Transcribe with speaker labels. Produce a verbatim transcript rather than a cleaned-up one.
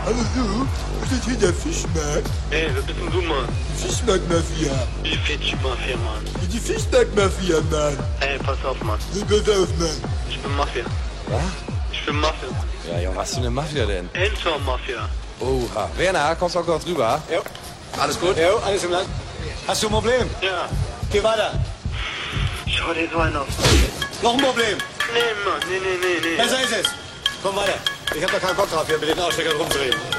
Speaker 1: Hallo du, ist das hier der Fischmarkt?
Speaker 2: Ey, wer bist denn du, Mann?
Speaker 1: Die Fischmarkt-Mafia.
Speaker 2: Die Fischmafia, Mann.
Speaker 1: Die Fischmarkt-Mafia, Mann.
Speaker 2: Ey, pass auf, Mann.
Speaker 1: So, pass auf, Mann.
Speaker 2: Ich bin Mafia.
Speaker 3: Was?
Speaker 2: Ich bin Mafia.
Speaker 3: Ja, Junge, was für eine Mafia denn?
Speaker 2: Enzo-Mafia.
Speaker 3: Oha. Werner, kommst du auch kurz rüber?
Speaker 4: Jo.
Speaker 3: Alles gut?
Speaker 4: Jo, alles im Land. Hast du ein Problem?
Speaker 2: Ja.
Speaker 4: Geh weiter.
Speaker 2: Schau dir so einen auf.
Speaker 4: Noch ein Problem?
Speaker 2: Nee, Mann. Nee, nee, nee, nee.
Speaker 4: Besser ist es. Komm weiter. Ich hab da keinen Bock drauf, hier mit den Aussteckern rumzureden.